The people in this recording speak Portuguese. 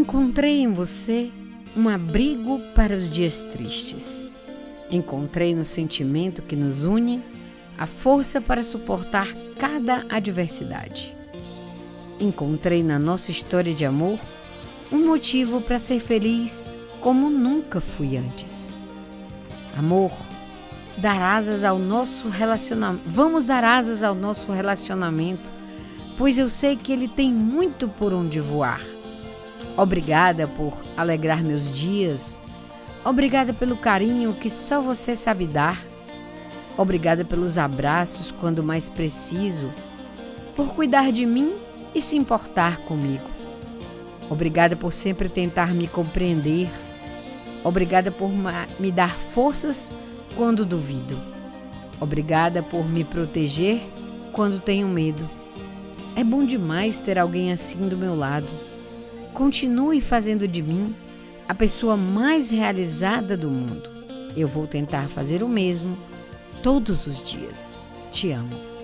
Encontrei em você um abrigo para os dias tristes. Encontrei no sentimento que nos une a força para suportar cada adversidade. Encontrei na nossa história de amor um motivo para ser feliz como nunca fui antes. Amor, vamos dar asas ao nosso relacionamento, pois eu sei que ele tem muito por onde voar. Obrigada por alegrar meus dias. Obrigada pelo carinho que só você sabe dar. Obrigada pelos abraços quando mais preciso, por cuidar de mim e se importar comigo. Obrigada por sempre tentar me compreender. Obrigada por me dar forças quando duvido. Obrigada por me proteger quando tenho medo. É bom demais ter alguém assim do meu lado. Continue fazendo de mim a pessoa mais realizada do mundo. Eu vou tentar fazer o mesmo todos os dias. Te amo.